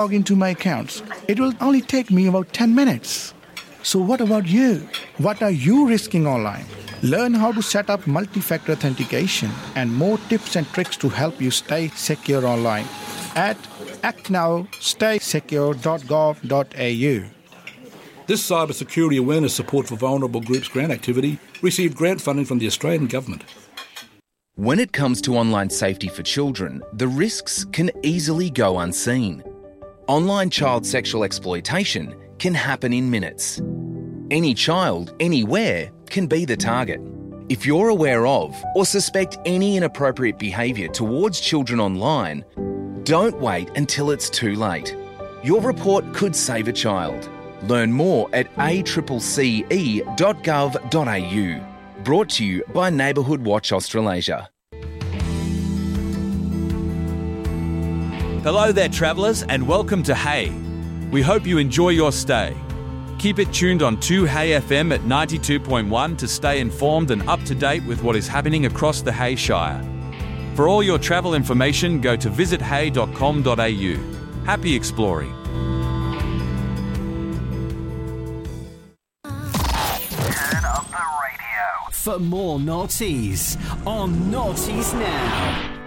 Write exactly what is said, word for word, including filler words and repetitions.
log into my accounts. It will only take me about ten minutes. So what about you? What are you risking online? Learn how to set up multi-factor authentication and more tips and tricks to help you stay secure online at act now stay secure dot gov dot a u. This cybersecurity awareness support for vulnerable groups grant activity received grant funding from the Australian Government. When it comes to online safety for children, the risks can easily go unseen. Online child sexual exploitation can happen in minutes. Any child, anywhere, can be the target. If you're aware of or suspect any inappropriate behaviour towards children online, don't wait until it's too late. Your report could save a child. Learn more at a c c e dot gov dot a u. Brought to you by Neighbourhood Watch Australasia. Hello there, travellers, and welcome to Hay. We hope you enjoy your stay. Keep it tuned on two Hay F M at ninety-two point one to stay informed and up to date with what is happening across the Hay Shire. For all your travel information, go to visit hay dot com dot a u. Happy exploring. Turn up the radio for more Noughties on Noughties Now.